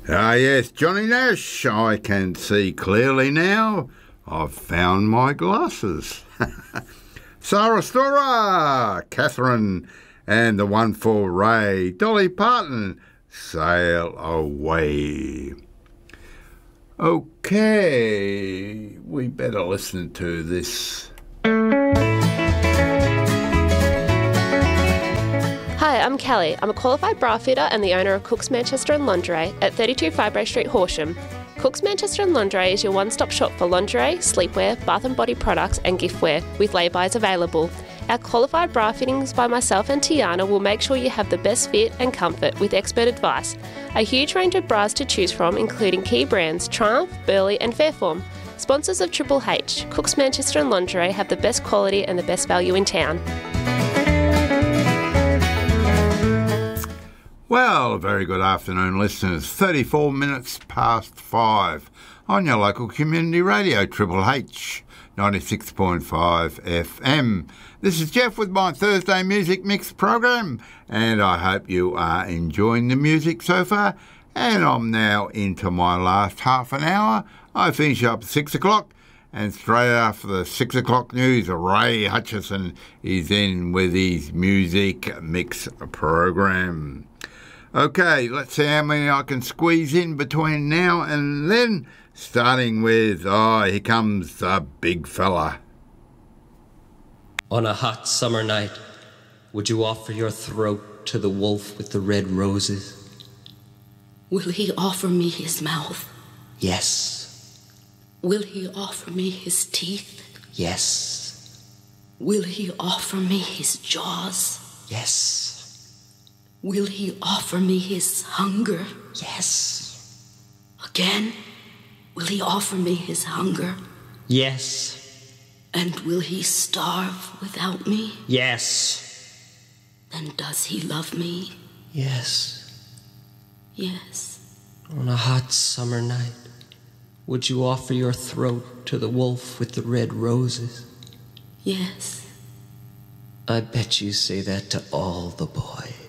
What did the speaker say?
Ah, yes, Johnny Nash. I can see clearly now. I've found my glasses. Sarah Storer, Catherine, and the one for Ray, Dolly Parton, Sail Away. Okay, we better listen to this. Hi, I'm Kelly. I'm a qualified bra fitter and the owner of Cook's Manchester and Lingerie at 32 Fibre Street, Horsham. Cook's Manchester and Lingerie is your one-stop shop for lingerie, sleepwear, bath and body products and giftware, with lay-bys available. Our qualified bra fittings by myself and Tiana will make sure you have the best fit and comfort with expert advice. A huge range of bras to choose from, including key brands Triumph, Burley and Fairform. Sponsors of Triple H, Cook's Manchester and Lingerie have the best quality and the best value in town. Well, very good afternoon, listeners. 34 minutes past 5 on your local community radio, Triple H, 96.5 FM. This is Jeff with my Thursday Music Mix program, and I hope you are enjoying the music so far. And I'm now into my last half an hour. I finish up at 6 o'clock, and straight after the 6 o'clock news, Ray Hutchison is in with his Music Mix program. Okay, let's see how many I can squeeze in between now and then, starting with, here comes the big fella. On a hot summer night, would you offer your throat to the wolf with the red roses? Will he offer me his mouth? Yes. Will he offer me his teeth? Yes. Will he offer me his jaws? Yes. Will he offer me his hunger? Yes. Again, will he offer me his hunger? Yes. And will he starve without me? Yes. Then does he love me? Yes. Yes. On a hot summer night, would you offer your throat to the wolf with the red roses? Yes. I bet you say that to all the boys.